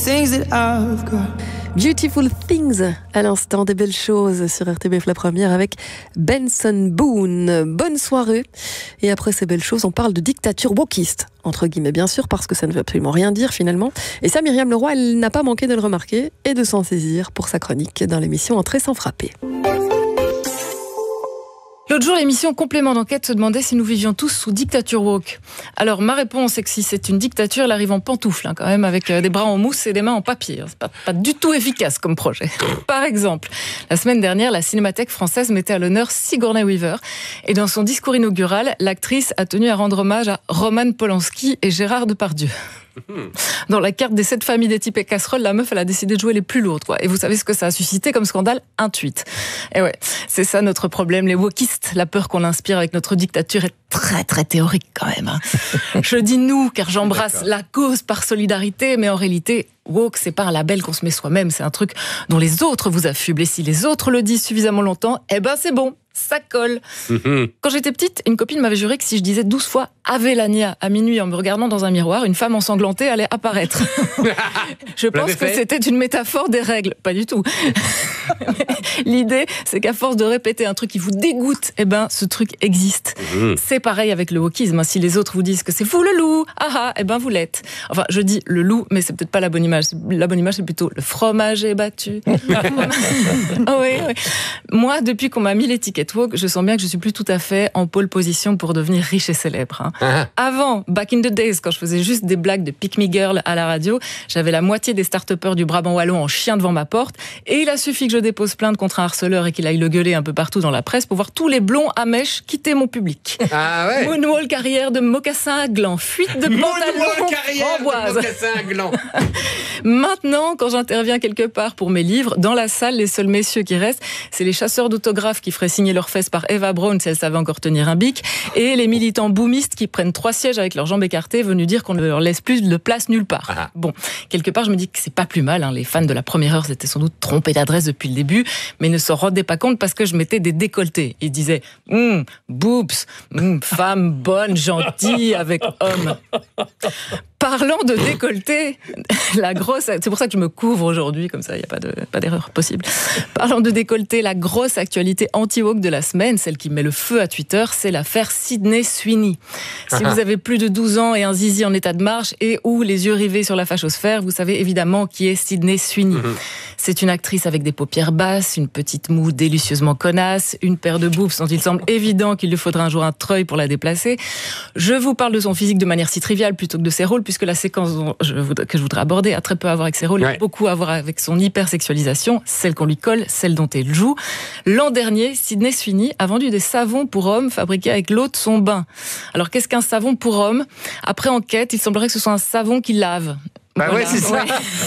Beautiful Things, à l'instant, des belles choses sur RTBF La Première avec Benson Boone. Bonne soirée. Et après ces belles choses, on parle de dictature wokiste, entre guillemets bien sûr, parce que ça ne veut absolument rien dire finalement. Et ça, Myriam Leroy, elle n'a pas manqué de le remarquer et de s'en saisir pour sa chronique dans l'émission Entrée sans frapper. L'autre jour, l'émission Complément d'enquête se demandait si nous vivions tous sous dictature woke. Alors, ma réponse est que si c'est une dictature, elle arrive en pantoufles, quand même, avec des bras en mousse et des mains en papier. C'est pas du tout efficace comme projet. Par exemple, la semaine dernière, la Cinémathèque française mettait à l'honneur Sigourney Weaver. Et dans son discours inaugural, l'actrice a tenu à rendre hommage à Roman Polanski et Gérard Depardieu. Dans la carte des 7 familles des types et casseroles, la meuf, elle a décidé de jouer les plus lourdes, quoi. Et vous savez ce que ça a suscité comme scandale? Un tweet. Et ouais, c'est ça notre problème, les wokistes. La peur qu'on inspire avec notre dictature est très très théorique quand même, hein. Je dis nous, car j'embrasse la cause par solidarité, mais en réalité, woke, c'est pas un label qu'on se met soi-même, c'est un truc dont les autres vous affublent. Et si les autres le disent suffisamment longtemps, eh ben c'est bon. Ça colle. Quand j'étais petite, une copine m'avait juré que si je disais 12 fois « Avelania » à minuit en me regardant dans un miroir, une femme ensanglantée allait apparaître. Je pense que c'était une métaphore des règles. Pas du tout. L'idée, c'est qu'à force de répéter un truc qui vous dégoûte, eh ben, ce truc existe. C'est pareil avec le wokisme. Si les autres vous disent que c'est vous le loup, eh ben vous l'êtes. Enfin, je dis le loup, mais c'est peut-être pas la bonne image. La bonne image, c'est plutôt le fromage est battu. Oui. Moi, depuis qu'on m'a mis l'étiquette woke, je sens bien que je suis plus tout à fait en pole position pour devenir riche et célèbre. Avant, back in the days, quand je faisais juste des blagues de pick me girl à la radio, j'avais la moitié des start-upers du Brabant wallon en chien devant ma porte, et il a suffi que je dépose plainte contre un harceleur et qu'il aille le gueuler un peu partout dans la presse pour voir tous les blonds à mèche quitter mon public. Ah ouais. Moonwalk arrière de mocassins à gland, fuite de pantalons framboise. Maintenant, quand j'interviens quelque part pour mes livres, dans la salle, les seuls messieurs qui restent, c'est les chasseurs d'autographes qui feraient signer leurs fesses par Eva Braun si elle savait encore tenir un bic, et les militants boomistes qui prennent 3 sièges avec leurs jambes écartées, venus dire qu'on ne leur laisse plus de place nulle part. Bon, quelque part, je me dis que c'est pas plus mal, hein. Les fans de la première heure s'étaient sans doute trompés d'adresse depuis le début, mais ne s'en rendaient pas compte parce que je mettais des décolletés. Ils disaient boobs, femme bonne, gentille, avec homme. Parlant de décolleté, la grosse, c'est pour ça que je me couvre aujourd'hui, comme ça il n'y a pas d'erreur possible. Parlant de décolleté, la grosse actualité anti-woke de la semaine, celle qui met le feu à Twitter, c'est l'affaire Sydney Sweeney. Si vous avez plus de 12 ans et un zizi en état de marche et ou les yeux rivés sur la fachosphère, vous savez évidemment qui est Sydney Sweeney. C'est une actrice avec des paupières basses, une petite moue délicieusement connasse, une paire de boobs dont il semble évident qu'il lui faudra un jour un treuil pour la déplacer. Je vous parle de son physique de manière si triviale plutôt que de ses rôles, puisque la séquence que je voudrais aborder a très peu à voir avec ses rôles, beaucoup à voir avec son hypersexualisation, celle qu'on lui colle, celle dont elle joue. L'an dernier, Sydney Sweeney a vendu des savons pour hommes fabriqués avec l'eau de son bain. Alors qu'est-ce qu'un savon pour homme? Après enquête, il semblerait que ce soit un savon qui lave. Voilà. Ouais, c'est ça.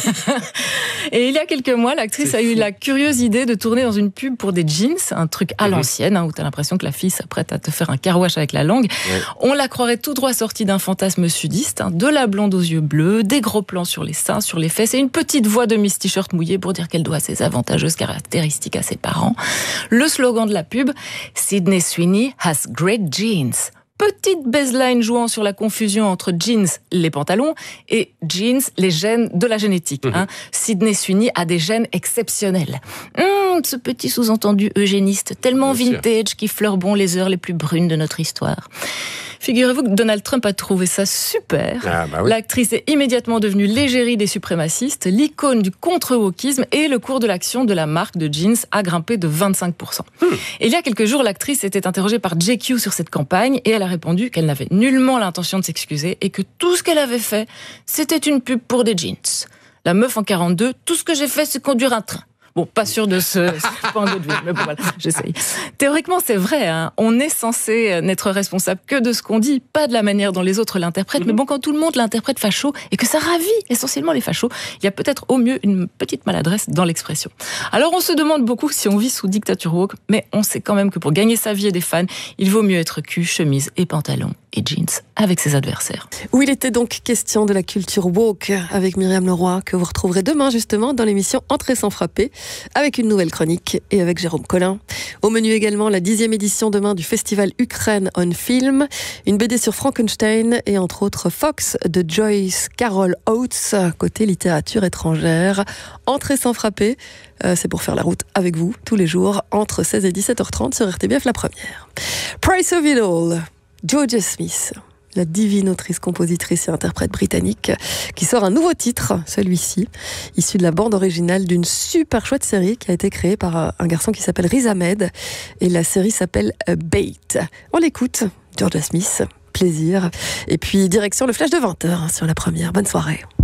Et il y a quelques mois, l'actrice a eu la curieuse idée de tourner dans une pub pour des jeans, un truc à l'ancienne, où t'as l'impression que la fille s'apprête à te faire un carouache avec la langue. On la croirait tout droit sortie d'un fantasme sudiste, de la blonde aux yeux bleus, des gros plans sur les seins, sur les fesses, et une petite voix de Miss T-shirt mouillée pour dire qu'elle doit ses avantageuses caractéristiques à ses parents. Le slogan de la pub, Sydney Sweeney has great jeans. Petite baseline jouant sur la confusion entre jeans, les pantalons, et jeans, les gènes de la génétique. Sydney Sweeney a des gènes exceptionnels. Ce petit sous-entendu eugéniste, tellement vintage qui fleure bon les heures les plus brunes de notre histoire. Figurez-vous que Donald Trump a trouvé ça super. L'actrice est immédiatement devenue l'égérie des suprémacistes, l'icône du contre-wokisme, et le cours de l'action de la marque de jeans a grimpé de 25%. Et il y a quelques jours, l'actrice était interrogée par JQ sur cette campagne et elle a répondu qu'elle n'avait nullement l'intention de s'excuser et que tout ce qu'elle avait fait, c'était une pub pour des jeans. La meuf en 42, tout ce que j'ai fait, c'est conduire un train. Bon, pas sûr de ce point de vue, mais bon, voilà, j'essaye. Théoriquement, c'est vrai, hein, on est censé n'être responsable que de ce qu'on dit, pas de la manière dont les autres l'interprètent. Mais bon, quand tout le monde l'interprète facho et que ça ravit essentiellement les fachos, il y a peut-être au mieux une petite maladresse dans l'expression. Alors, on se demande beaucoup si on vit sous dictature woke, mais on sait quand même que pour gagner sa vie et des fans, il vaut mieux être cul, chemise et pantalon. et jeans avec ses adversaires. Où il était donc question de la culture woke avec Myriam Leroy, que vous retrouverez demain justement dans l'émission Entrée sans frapper, avec une nouvelle chronique et avec Jérôme Collin. Au menu également la 10e édition demain du festival Ukraine on Film, une BD sur Frankenstein et entre autres Fox de Joyce Carol Oates, côté littérature étrangère. Entrée sans frapper, c'est pour faire la route avec vous tous les jours entre 16 et 17h30 sur RTBF La Première. Price of It All, Georgia Smith, la divine autrice, compositrice et interprète britannique, qui sort un nouveau titre, celui-ci, issu de la bande originale d'une super chouette série qui a été créée par un garçon qui s'appelle Riz Ahmed, et la série s'appelle Bait. On l'écoute, Georgia Smith, plaisir. Et puis direction le flash de 20h sur La Première. Bonne soirée.